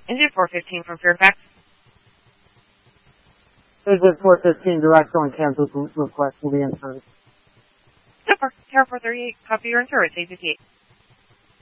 Engine 415 from Fairfax. Engine 415, direct on cancel request will be in service. Super. Tower 438, copy your in service, 858.